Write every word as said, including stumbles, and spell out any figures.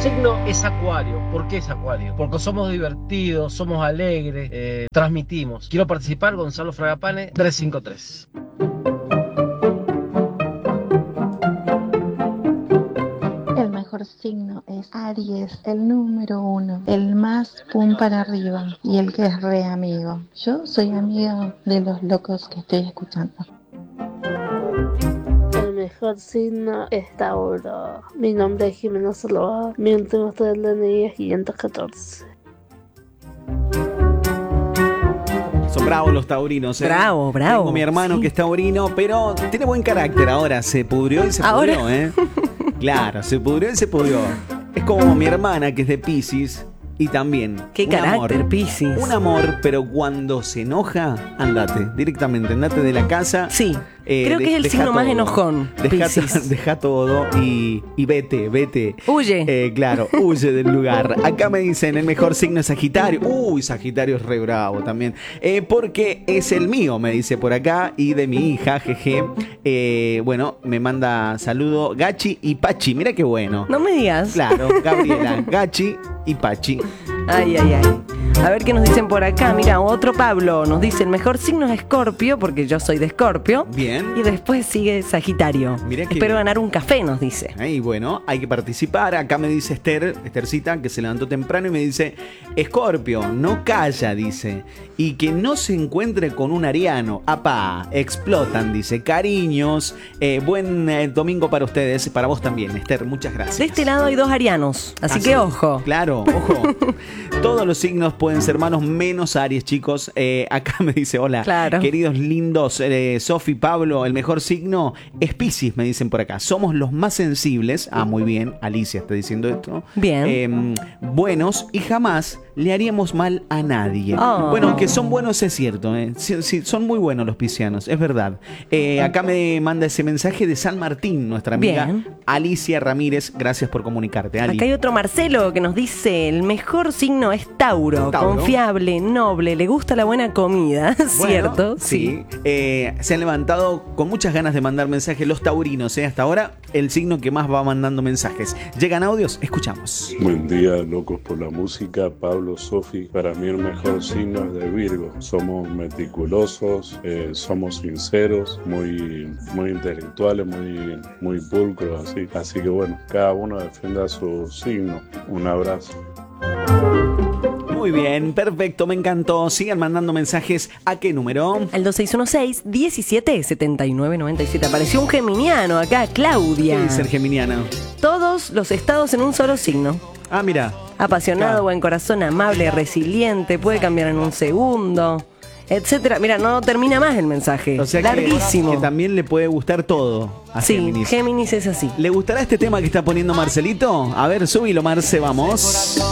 signo es Acuario. ¿Por qué es Acuario? Porque somos divertidos, somos alegres, eh, transmitimos. Quiero participar, Gonzalo Fragapane, tres cinco tres. El mejor signo es Aries, el número uno, el más pum para arriba y el que es re amigo. Yo soy amiga de los locos que estoy escuchando. El mejor signo es Tauro. Mi nombre es Jimena Salvador. Mi último del D N I es quinientos catorce. Son bravos los taurinos, ¿eh? Bravo, bravo. Tengo mi hermano sí. que es taurino, pero tiene buen carácter. Ahora se pudrió y se ¿Ahora? pudrió, ¿eh? Claro, se pudrió y se pudrió. Es como mi hermana que es de Piscis. Y también Qué un carácter, amor, Piscis. Un amor, pero cuando se enoja, andate, directamente, andate de la casa. Sí, eh, creo de, que es el signo todo. más enojón, Deja, Piscis. deja todo y, y vete, vete. Huye. Eh, claro, huye del lugar. Acá me dicen, el mejor signo es Sagitario. Uy, Sagitario es re bravo también. Eh, porque es el mío, me dice por acá, y de mi hija, jeje. Eh, bueno, me manda saludo Gachi y Pachi. Mira qué bueno. No me digas. Claro, Gabriela, Gachi y Pachi. Ay, ay, ay. A ver qué nos dicen por acá. Mira, otro Pablo nos dice: el mejor signo es Escorpio, porque yo soy de Escorpio. Bien. Y después sigue Sagitario. Mirá que Espero bien. ganar un café, nos dice. Y bueno, hay que participar. Acá me dice Esther, Esthercita, que se levantó temprano y me dice: Escorpio, no calla, dice. Y que no se encuentre con un ariano. Apá, explotan, dice. Cariños, eh, buen eh, domingo para ustedes, para vos también, Esther, muchas gracias. De este lado hay dos arianos, así, Así, que ojo. Claro, ojo. Todos los signos pueden ser hermanos menos Aries, chicos. Eh, acá me dice, hola, Claro. queridos lindos, eh, Sofi, Pablo, el mejor signo es Piscis, me dicen por acá. Somos los más sensibles. Ah, muy bien, Alicia está diciendo esto. Bien. Eh, buenos y jamás le haríamos mal a nadie. Oh. Bueno, que son buenos es cierto. Eh. Sí, sí, son muy buenos los piscianos, es verdad. Eh, acá me manda ese mensaje de San Martín, nuestra amiga Bien. Alicia Ramírez. Gracias por comunicarte, Ali. Acá hay otro Marcelo que nos dice: el mejor signo es Tauro, Tauro. confiable, noble, le gusta la buena comida. Bueno, ¿Cierto? Sí. Eh, se han levantado con muchas ganas de mandar mensajes los taurinos. Eh. Hasta ahora, el signo que más va mandando mensajes. Llegan audios, escuchamos. Buen día, locos por la música. Pablo, Sofi. Para mí el mejor signo es de Virgo. Somos meticulosos, eh, somos sinceros, muy, muy intelectuales, muy, muy pulcros, así. Así que bueno, cada uno defienda su signo. Un abrazo. Muy bien, perfecto, me encantó. Sigan mandando mensajes. ¿A qué número? Al dos seis uno seis, diecisiete, setenta y nueve, noventa y siete. Apareció un geminiano acá, Claudia. ¿Qué dice el geminiano? Todos los estados en un solo signo. Ah, mira. Apasionado, Claro. buen corazón, amable, resiliente, puede cambiar en un segundo, etcétera. Mira, no termina más el mensaje. O sea que- larguísimo. Que, también le puede gustar todo a Sí, Géminis. Géminis es así. ¿Le gustará este tema que está poniendo Marcelito? A ver, subilo, Marce, vamos.